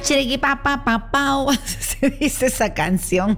Chiriqui pa pa pau. Se dice esa canción.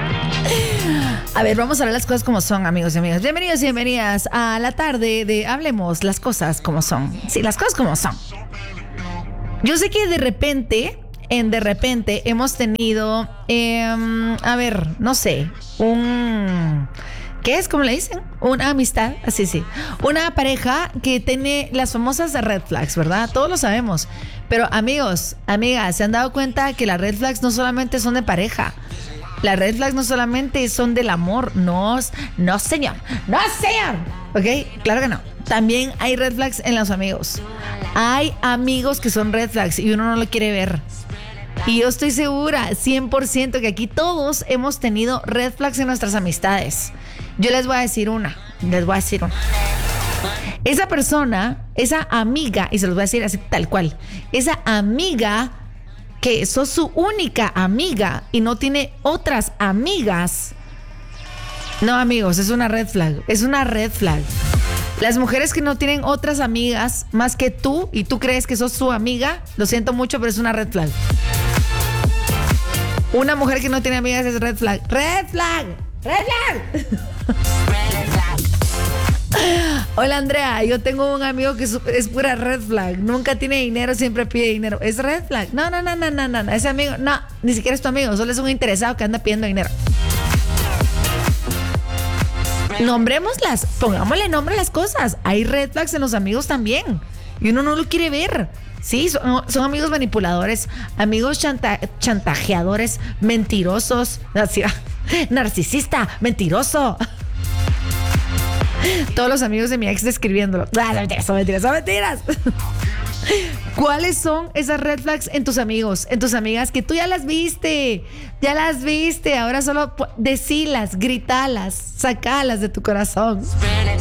A ver, vamos a ver las cosas como son, amigos y amigas. Bienvenidos y bienvenidas a la tarde de Hablemos las cosas como son. Sí, las cosas como son. Yo sé que de repente hemos tenido, a ver, no sé, ¿qué es? ¿Cómo le dicen? Una amistad, así sí. Una pareja que tiene las famosas red flags, ¿verdad? Todos lo sabemos. Pero amigos, amigas, ¿se han dado cuenta que las red flags no solamente son de pareja? Las red flags no solamente son del amor. No, no señor. No señor. ¿Ok? Claro que no. También hay red flags en los amigos. Hay amigos que son red flags y uno no lo quiere ver. Y yo estoy segura, 100%, que aquí todos hemos tenido red flags en nuestras amistades. Yo les voy a decir una. Esa persona, esa amiga, y se los voy a decir así tal cual, esa amiga que sos su única amiga y no tiene otras amigas. No, amigos, es una red flag. Es una red flag. Las mujeres que no tienen otras amigas más que tú y tú crees que sos su amiga, lo siento mucho, pero es una red flag. Una mujer que no tiene amigas es red flag. ¡Red flag! ¡Red flag! Hola, Andrea, yo tengo un amigo que es pura red flag. Nunca tiene dinero, siempre pide dinero. ¿Es red flag? No. Ese amigo, no, ni siquiera es tu amigo, solo es un interesado que anda pidiendo dinero. Nombrémoslas, pongámosle nombre a las cosas. Hay red flags en los amigos también y uno no lo quiere ver. Sí, son amigos manipuladores, amigos chantajeadores, mentirosos, narcisista, mentiroso. Todos los amigos de mi ex describiéndolo. Son mentiras. ¿Cuáles son esas red flags en tus amigos, en tus amigas que tú ya las viste? Ahora solo decilas, gritalas, sacalas de tu corazón.